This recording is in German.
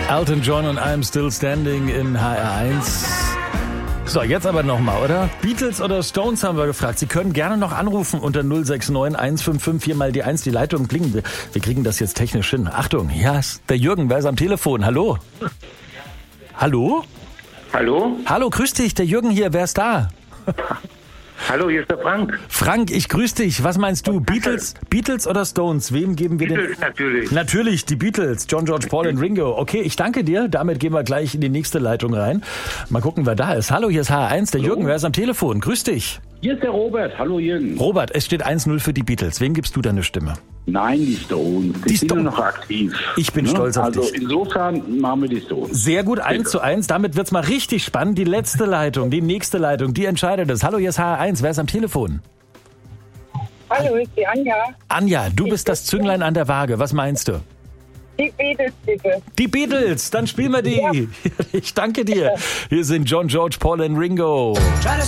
Elton John und I'm Still Standing in HR1. So, jetzt aber nochmal, oder? Beatles oder Stones haben wir gefragt. Sie können gerne noch anrufen unter 069 155 4 mal die 1. Die Leitung klingen. Wir kriegen das jetzt technisch hin. Achtung, ja, ist der Jürgen, wer ist am Telefon? Hallo? Hallo? Hallo? Hallo, grüß dich, der Jürgen hier, wer ist da? Hallo, hier ist der Frank. Frank, ich grüß dich. Was meinst du? Beatles oder Stones? Wem geben wir Beatles den? natürlich. Natürlich, die Beatles. John, George, Paul und Ringo. Okay, ich danke dir. Damit gehen wir gleich in die nächste Leitung rein. Mal gucken, wer da ist. Hallo, hier ist HR1. Der Jürgen, wer ist am Telefon? Grüß dich. Hier ist der Robert. Hallo Jürgen. Robert, es steht 1-0 für die Beatles. Wem gibst du deine Stimme? Nein, die Stones. Die sind Stones. nur noch aktiv. Ich bin stolz auf dich. Also insofern machen wir die Stones. Sehr gut, 1:1. Damit wird's mal richtig spannend. Die letzte Leitung, die nächste Leitung, die entscheidet es. Hallo, hier ist HR1. Wer ist am Telefon? Hallo, ist die Anja. Anja, du bist das Zünglein an der Waage. Was meinst du? Die Beatles, bitte. Die Beatles, dann spielen wir die. Ja. Ich danke dir. Hier sind John, George, Paul und Ringo.